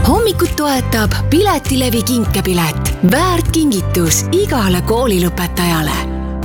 Hommikut toetab Piletilevi kinkepilet. Väärt kingitus igale koolilõpetajale.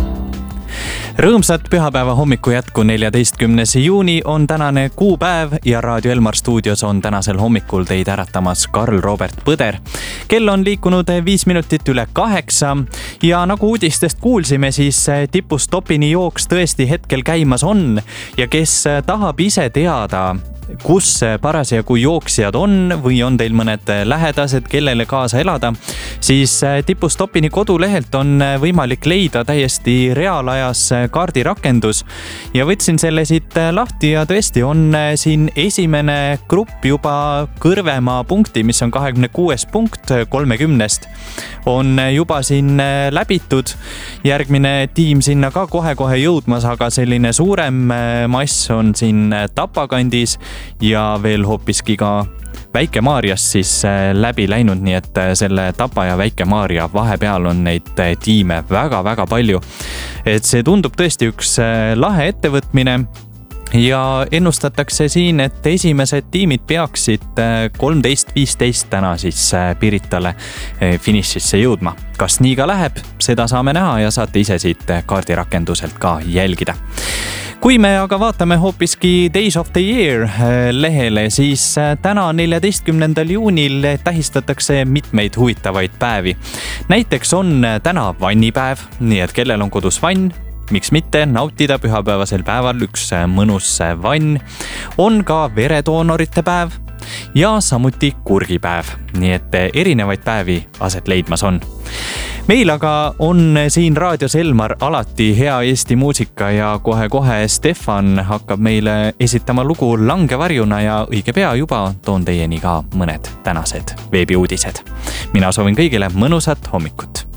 Rõõmsat pühapäeva hommiku jätku 14. juuni on tänane kuupäev ja Raadio Elmar stuudios on tänasel hommikul teid äratamas Karl Robert Põder. Kell on liikunud 5 minutit üle 8 ja nagu uudistest kuulsime, siis tipustopini jooks tõesti hetkel käimas on ja kes tahab ise teada, kus parasjagu jooksjad on või on teil mõned lähedased, kellele kaasa elada, siis tipustopini kodulehelt on võimalik leida täiesti reaalajas kaardirakendus ja võtsin selle siit lahti ja tõesti on siin esimene grupp juba Kõrvemaa punkti, mis on 26 punkt 30 on juba siin läbitud. Järgmine tiim sinna ka kohe-kohe jõudmas, aga selline suurem mass on siin Tapakandis ja veel hoopiski ka Väike-Maarjas siis läbi läinud, nii et selle Tapa ja Väike-Maaria vahepeal on neid tiime väga-väga palju. Et see tundub tõesti üks lahe ettevõtmine ja ennustatakse siin, et esimesed tiimid peaksid 13.15 täna siis Piritale finišisse jõudma. Kas nii ka läheb, seda saame näha ja saate ise siit kaardirakenduselt ka jälgida. Kui me aga vaatame hoopiski Days of the Year lehele, siis täna 14. juunil tähistatakse mitmeid huvitavaid päevi. Näiteks on täna vannipäev, nii et kellel on kodus vann, miks mitte nautida pühapäevasel päeval üks mõnus vann. On ka veredoonorite päev ja samuti kurgipäev, nii et erinevaid päevi aset leidmas on. Meil aga on siin Raadios Elmar alati hea Eesti muusika ja kohe-kohe Stefan hakkab meile esitama lugu Langevarjuna ja õige pea juba toon teieni ka mõned tänased veebiuudised. Mina soovin kõigile mõnusat hommikut.